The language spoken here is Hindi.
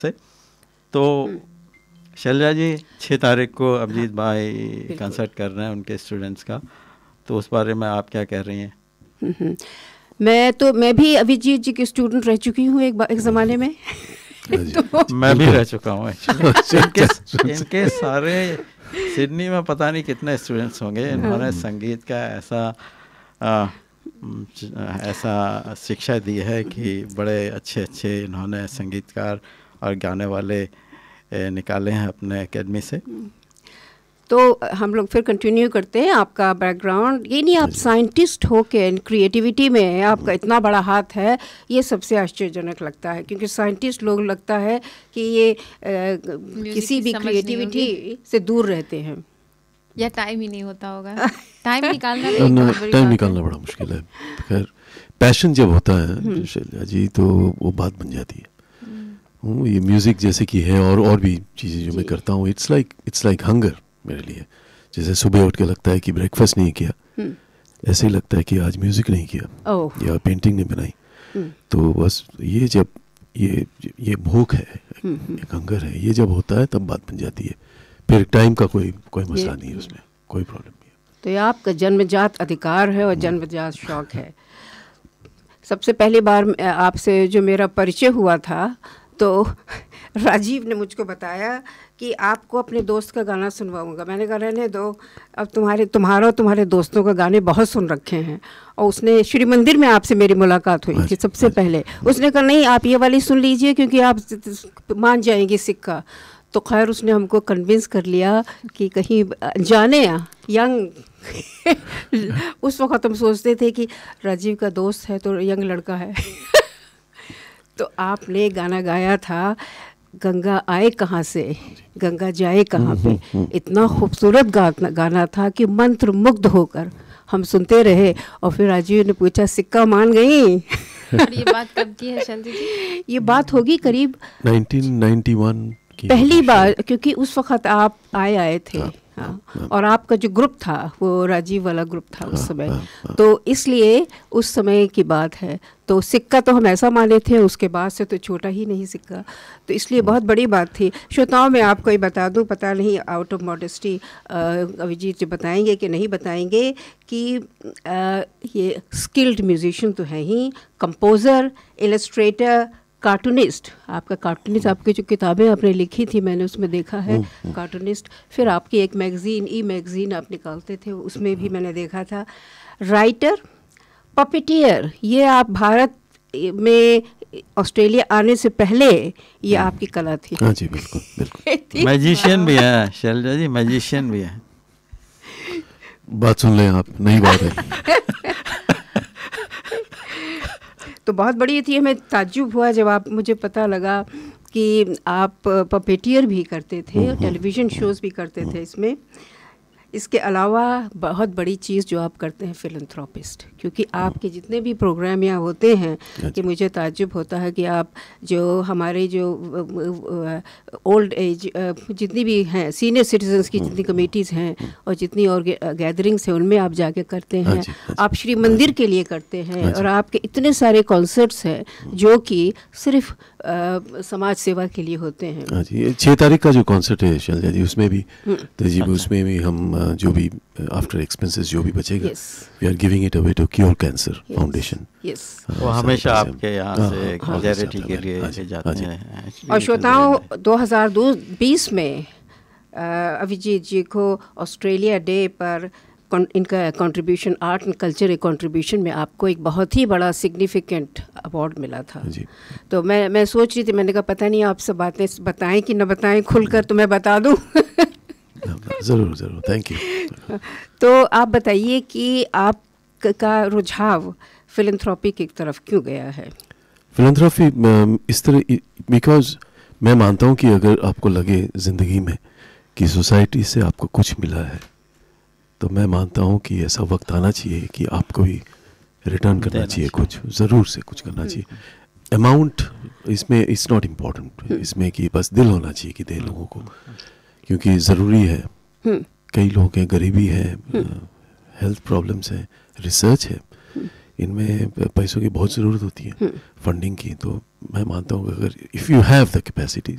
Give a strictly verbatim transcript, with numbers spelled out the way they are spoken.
से। तो शैलजा जी, छः तारीख को अभिजीत भाई कंसर्ट कर रहे हैं उनके स्टूडेंट्स का, तो उस बारे में आप क्या कह रही हैं? मैं तो मैं भी अभिजीत जी की स्टूडेंट रह चुकी हूँ एक एक ज़माने में। तो मैं भी रह चुका हूँ इनके, इनके सारे सिडनी में पता नहीं कितने स्टूडेंट्स होंगे। इन्होंने संगीत का ऐसा आ, ऐसा शिक्षा दी है कि बड़े अच्छे अच्छे इन्होंने संगीतकार और गाने वाले निकाले हैं अपने एकेडमी से। तो हम लोग फिर कंटिन्यू करते हैं। आपका बैकग्राउंड ये नहीं, आप साइंटिस्ट हो के क्रिएटिविटी में आपका इतना बड़ा हाथ है, ये सबसे आश्चर्यजनक लगता है, क्योंकि साइंटिस्ट लोग लगता है कि ये आ, किसी भी क्रिएटिविटी से दूर रहते हैं, या टाइम ही नहीं होता होगा। टाइम निकालना टाइम निकालना बड़ा मुश्किल है। खैर पैशन जब होता है शैलजा जी तो वो बात बन जाती है। ये म्यूज़िक जैसे कि है और और भी चीज़ें जो मैं करता हूँ, it's like it's like hunger मेरे लिए। जैसे सुबह उठ के लगता है कि ब्रेकफास्ट नहीं किया, ऐसे ही लगता है कि आज म्यूज़िक नहीं किया या पेंटिंग नहीं बनाई। तो बस ये जब ये ये भूख है, एक हंगर है, ये जब होता है तब बात बन जाती है। फिर टाइम का कोई कोई मसला नहीं है, उसमें कोई प्रॉब्लम नहीं है। तो ये आपका जन्मजात अधिकार है और जन्मजात शौक है। सबसे पहली बार आपसे जो मेरा परिचय हुआ था तो राजीव ने मुझको बताया कि आपको अपने दोस्त का गाना सुनवाऊंगा। मैंने कहा रहने दो, अब तुम्हारे तुम्हारा और तुम्हारे दोस्तों का गाने बहुत सुन रखे हैं। और उसने श्री मंदिर में आपसे मेरी मुलाकात हुई थी सबसे पहले। उसने कहा नहीं, आप ये वाली सुन लीजिए क्योंकि आप मान जाएंगी सिक्का। तो खैर उसने हमको कन्विंस कर लिया कि कहीं जाने यंग उस वक्त हम सोचते थे कि राजीव का दोस्त है तो यंग लड़का है। तो आपने गाना गाया था गंगा आए कहाँ से गंगा जाए कहाँ पे। इतना खूबसूरत गाना गाना था कि मंत्र मुग्ध होकर हम सुनते रहे। और फिर राजीव ने पूछा सिक्का मान गई? और ये बात कब की है शैलजा जी? ये बात होगी करीब नाइनटीन नाइंटी वन की पहली बार, क्योंकि उस वक्त आप आए आए थे। हाँ, हाँ। और आपका जो ग्रुप था वो राजीव वाला ग्रुप था उस समय। हाँ, हाँ। तो इसलिए उस समय की बात है। तो सिक्का तो हम ऐसा माने थे, उसके बाद से तो छोटा ही नहीं सिक्का, तो इसलिए बहुत बड़ी बात थी। श्रोताओं में आपको ये बता दूं, पता नहीं आउट ऑफ मॉडेस्टी अभिजीत जी बताएंगे कि नहीं बताएंगे कि आ, ये स्किल्ड म्यूजिशियन तो है ही, कंपोज़र, इलस्ट्रेटर, कार्टूनिस्ट। आपका कार्टूनिस्ट, आपकी जो किताबें आपने लिखी थी मैंने उसमें देखा है कार्टूनिस्ट। फिर आपकी एक मैगज़ीन, ई मैगज़ीन आप निकालते थे, उसमें भी मैंने देखा था। राइटर, पपेटियर, ये आप भारत में ऑस्ट्रेलिया आने से पहले ये आपकी कला थी। हाँ जी, बिल्कुल बिल्कुल। मैजिशियन भी है शैलजा जी, मैजिशियन भी है। बात सुन लें आप, नई बात है। तो बहुत बड़ी थी। हमें ताज्जुब हुआ जब आप मुझे पता लगा कि आप पपेटियर भी करते थे, टेलीविज़न शोज़ भी करते थे इसमें। इसके अलावा बहुत बड़ी चीज़ जो आप करते हैं, फिलैंथ्रोपिस्ट, क्योंकि आपके जितने भी प्रोग्राम यहाँ होते हैं कि मुझे ताज्जुब होता है कि आप जो हमारे जो ओल्ड एज जितनी भी हैं, सीनियर सिटीजन्स की जितनी कमेटीज़ हैं और जितनी और गैदरिंग्स हैं उनमें आप जाके करते हैं। आप श्री मंदिर के लिए करते हैं और आपके इतने सारे कॉन्सर्ट्स हैं जो कि सिर्फ समाज सेवा के लिए होते हैं। हाँ जी, छः तारीख का जो कॉन्सर्ट है शैलजा जी, उसमें भी तजीब, उसमें भी हम जो भी आफ्टर एक्सपेंसेस जो भी बचेगा, we are giving it away to cure cancer foundation. वो हमेशा आपके यहाँ से चैरिटी के लिए जाते हैं। और श्रोताओं, दो हज़ार बीस में अभिजीत जी को ऑस्ट्रेलिया डे पर इनका contribution, art and culture contribution में आपको एक बहुत ही बड़ा सिग्निफिकेंट अवार्ड मिला था। तो मैं मैं सोच रही थी, मैंने कहा पता नहीं आप सब बातें बताएं कि न बताएं, खुलकर तो मैं बता दूं। ज़रूर ज़रूर, थैंक यू। तो आप बताइए कि आप का रुझाव फिलैंथ्रोपी की तरफ क्यों गया है? फिलैंथ्रोपी इस तरह, बिकॉज मैं मानता हूँ कि अगर आपको लगे ज़िंदगी में कि सोसाइटी से आपको कुछ मिला है, तो मैं मानता हूँ कि ऐसा वक्त आना चाहिए कि आपको ही रिटर्न करना चाहिए, कुछ ज़रूर से कुछ करना चाहिए। अमाउंट इसमें इट्स नॉट इम्पॉर्टेंट, इसमें कि बस दिल होना चाहिए कि दे लोगों को, क्योंकि ज़रूरी है। कई लोग हैं, गरीबी है, हेल्थ प्रॉब्लम्स हैं, रिसर्च है, इनमें पैसों की बहुत ज़रूरत होती है, फंडिंग की। तो मैं मानता हूँ कि अगर if you have the capacities